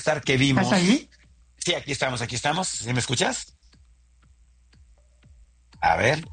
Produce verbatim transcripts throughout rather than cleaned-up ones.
estar que ¿Estás vimos. allí? Sí, aquí estamos, aquí estamos. ¿Sí me escuchas? A ver,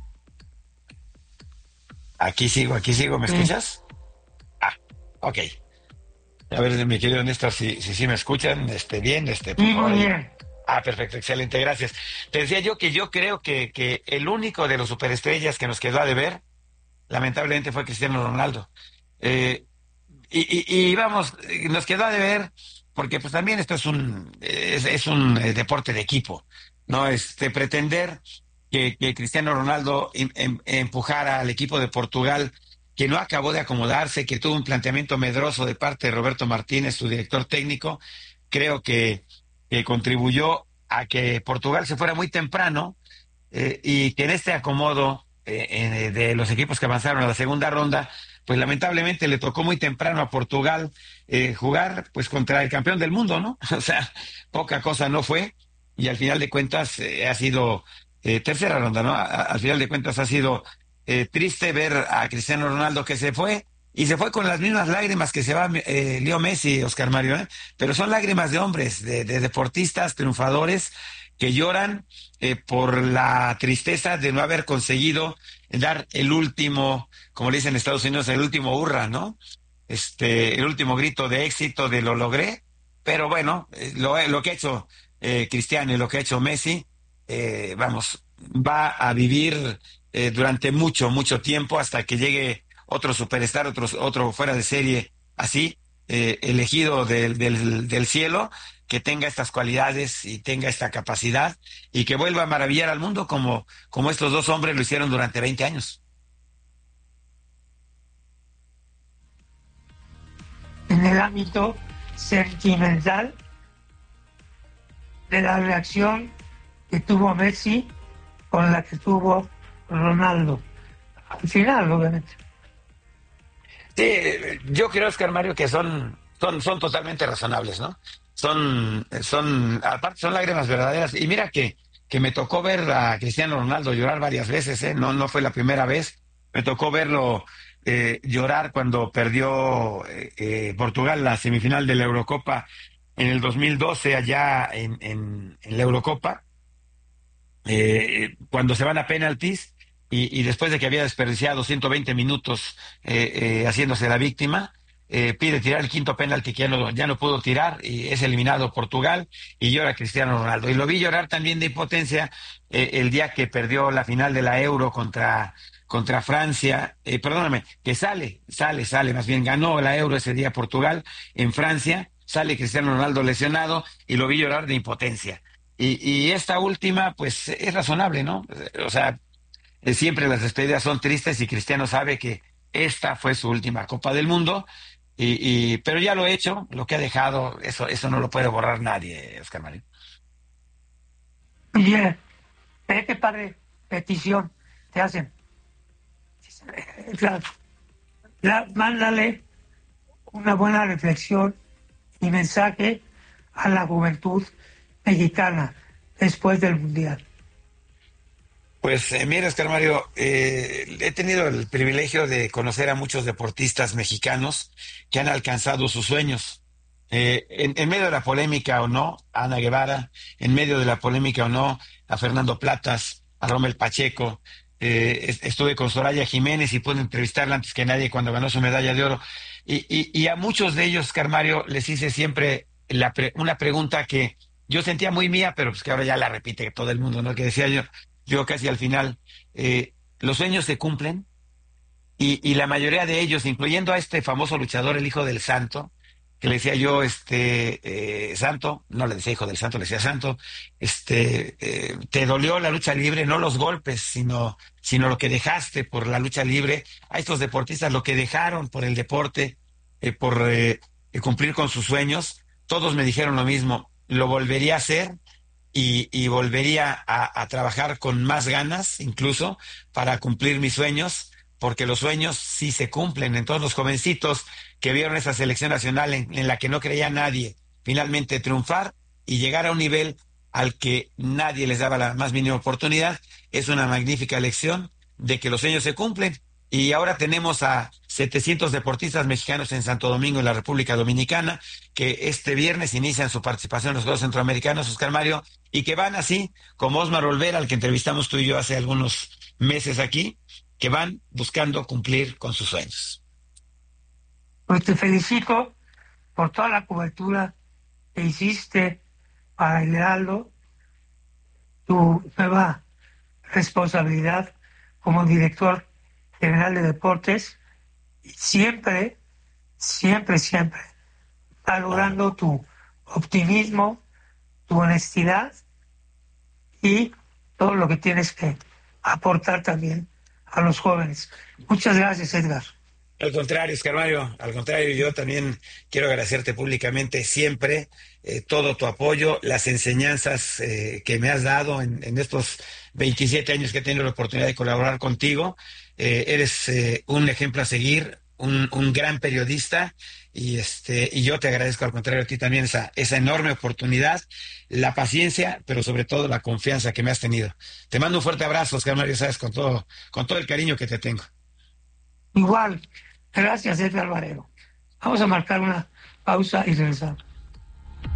aquí sigo, aquí sigo. ¿Me Sí. escuchas? Ah, ok. A ver, mi querido Néstor, si, si, si me escuchan, este, bien, este, por Sí, favor, muy ahí. bien. Ah, perfecto, excelente, gracias. Te decía yo que yo creo que, que el único de los superestrellas que nos quedó a deber, lamentablemente, fue Cristiano Ronaldo. Eh, y, y, y vamos, eh, nos quedó a deber, porque pues también esto es un, es, es un eh, deporte de equipo, ¿no? Este, pretender que, que Cristiano Ronaldo em- em- empujara al equipo de Portugal, que no acabó de acomodarse, que tuvo un planteamiento medroso de parte de Roberto Martínez, su director técnico, creo que, que contribuyó a que Portugal se fuera muy temprano, eh, y que en este acomodo eh, eh, de los equipos que avanzaron a la segunda ronda, pues lamentablemente le tocó muy temprano a Portugal eh, jugar pues contra el campeón del mundo, ¿no? O sea, poca cosa no fue, y al final de cuentas eh, ha sido eh, tercera ronda, ¿no? A- a- al final de cuentas ha sido eh, triste ver a Cristiano Ronaldo que se fue. Y se fue con las mismas lágrimas que se va eh, Leo Messi, Oscar Mario, ¿eh? Pero son lágrimas de hombres, de, de deportistas triunfadores que lloran eh, por la tristeza de no haber conseguido dar el último, como le dicen en Estados Unidos, el último hurra, ¿no? Este, el último grito de éxito de lo logré, pero bueno, eh, lo, lo que ha hecho eh, Cristiano y lo que ha hecho Messi, eh, vamos, va a vivir eh, durante mucho, mucho tiempo hasta que llegue otro superstar, otro, otro fuera de serie así, eh, elegido del, del, del cielo, que tenga estas cualidades y tenga esta capacidad y que vuelva a maravillar al mundo como, como estos dos hombres lo hicieron durante veinte años. En el ámbito sentimental de la reacción que tuvo Messi con la que tuvo Ronaldo. Al final, obviamente. Sí, yo creo, Oscar Mario, que son, son, son totalmente razonables, ¿no? Son, son, aparte son lágrimas verdaderas. Y mira que, que me tocó ver a Cristiano Ronaldo llorar varias veces, ¿eh? No, no fue la primera vez. Me tocó verlo eh, llorar cuando perdió eh, eh, Portugal la semifinal de la Eurocopa en el dos mil doce allá en, en, en la Eurocopa, eh, cuando se van a penaltis y, y después de que había desperdiciado ciento veinte minutos eh, eh, haciéndose la víctima, eh, pide tirar el quinto penalti que ya no, ya no pudo tirar y es eliminado Portugal y llora Cristiano Ronaldo. Y lo vi llorar también de impotencia eh, el día que perdió la final de la Euro contra, contra Francia, eh, perdóname, que sale, sale, sale, más bien ganó la Euro ese día Portugal en Francia, sale Cristiano Ronaldo lesionado y lo vi llorar de impotencia. Y, y esta última, pues es razonable, ¿no? O sea, eh, siempre las despedidas son tristes y Cristiano sabe que esta fue su última Copa del Mundo, y, y pero ya lo he hecho, lo que ha dejado, eso, eso no lo puede borrar nadie, Oscar Marín. Oye, ve qué padre petición te hacen. Claro, la- mándale una buena reflexión y mensaje a la juventud mexicana después del Mundial. Pues eh, mira, Oscar Mario, eh, he tenido el privilegio de conocer a muchos deportistas mexicanos que han alcanzado sus sueños. Eh, en, en medio de la polémica o no, a Ana Guevara, en medio de la polémica o no, a Fernando Platas, a Rommel Pacheco, eh, est- estuve con Soraya Jiménez y pude entrevistarla antes que nadie cuando ganó su medalla de oro. Y, y- y a muchos de ellos, Oscar Mario, les hice siempre la pre- una pregunta que yo sentía muy mía, pero pues que ahora ya la repite todo el mundo, ¿no? Que decía yo yo casi al final, eh, los sueños se cumplen y, y la mayoría de ellos, incluyendo a este famoso luchador, el hijo del santo, que le decía yo, este, eh, santo, no le decía hijo del santo, le decía santo, este, eh, te dolió la lucha libre, no los golpes, sino, sino lo que dejaste por la lucha libre, a estos deportistas, lo que dejaron por el deporte, eh, por eh, cumplir con sus sueños, todos me dijeron lo mismo, lo volvería a hacer y, y volvería a, a trabajar con más ganas, incluso, para cumplir mis sueños, porque los sueños sí se cumplen. Entonces los jovencitos que vieron esa selección nacional en, en la que no creía nadie, finalmente triunfar y llegar a un nivel al que nadie les daba la más mínima oportunidad, es una magnífica lección de que los sueños se cumplen. Y ahora tenemos a setecientos deportistas mexicanos en Santo Domingo, en la República Dominicana, que este viernes inician su participación en los Juegos Centroamericanos, Oscar Mario, y que van así, como Osmar Olvera, al que entrevistamos tú y yo hace algunos meses aquí, que van buscando cumplir con sus sueños. Pues te felicito por toda la cobertura que hiciste para el Heraldo, tu nueva responsabilidad como director general de deportes, y siempre, siempre, siempre valorando tu optimismo, tu honestidad y todo lo que tienes que aportar también a los jóvenes. Muchas gracias, Edgar. Al contrario, Oscar Mario, al contrario, yo también quiero agradecerte públicamente siempre eh, todo tu apoyo, las enseñanzas eh, que me has dado en, en estos veintisiete años que he tenido la oportunidad de colaborar contigo. Eh, eres eh, un ejemplo a seguir, un, un gran periodista y este y yo te agradezco al contrario a ti también esa, esa enorme oportunidad, la paciencia, pero sobre todo la confianza que me has tenido. Te mando un fuerte abrazo, Oscar Mario, sabes, con todo, con todo el cariño que te tengo. Igual, gracias, Edgar Valero. Vamos a marcar una pausa y regresamos.